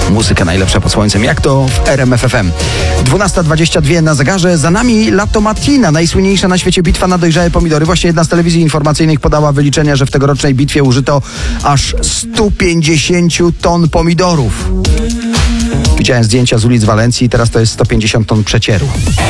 Muzyka najlepsza pod słońcem, jak to w RMF FM. 12:22 na zegarze, za nami Lato Mattina, najsłynniejsza na świecie bitwa na dojrzałe pomidory. Właśnie jedna z telewizji informacyjnych podała wyliczenia, że w tegorocznej bitwie użyto aż 150 ton pomidorów. Widziałem zdjęcia z ulic Walencji i teraz to jest 150 ton przecieru.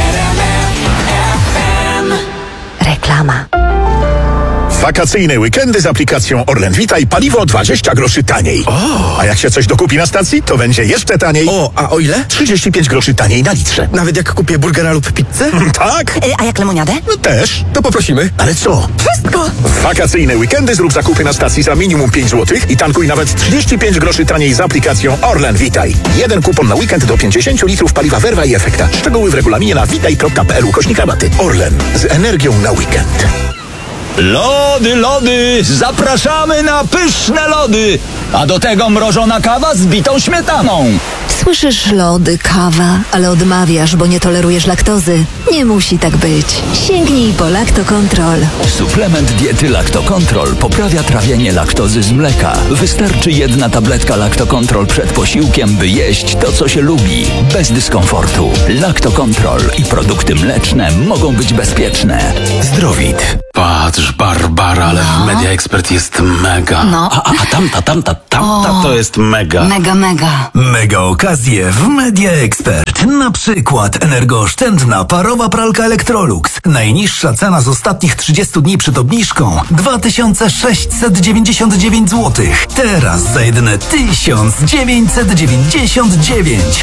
Reklama. Wakacyjne weekendy z aplikacją Orlen Witaj, paliwo 20 groszy taniej. A jak się coś dokupi na stacji, to będzie jeszcze taniej. A o ile? 35 groszy taniej na litrze. Nawet jak kupię burgera lub pizzę? Tak? A jak lemoniadę? No też. To poprosimy. Ale co? Wszystko! W wakacyjne weekendy zrób zakupy na stacji za minimum 5 zł i tankuj nawet 35 groszy taniej z aplikacją Orlen Witaj. Jeden kupon na weekend do 50 litrów paliwa Verva i Efekta. Szczegóły w regulaminie na witaj.pl/rabaty. Orlen. Z energią na weekend. Lody, zapraszamy na pyszne lody, a do tego mrożona kawa z bitą śmietaną. Słyszysz lody, kawa, ale odmawiasz, bo nie tolerujesz laktozy. Nie musi tak być. Sięgnij po Lactocontrol. Suplement diety Lactocontrol poprawia trawienie laktozy z mleka. Wystarczy jedna tabletka Lactocontrol przed posiłkiem, by jeść to, co się lubi, bez dyskomfortu. Lactocontrol i produkty mleczne mogą być bezpieczne. Zdrowit. Patrz, Barbara, ale w Media Expert jest mega. No. A tamta to jest mega. Mega. Mega okazje w Media Expert. Na przykład energooszczędna parowa pralka Electrolux. Najniższa cena z ostatnich 30 dni przed obniżką 2699 zł. Teraz za jedyne 1999.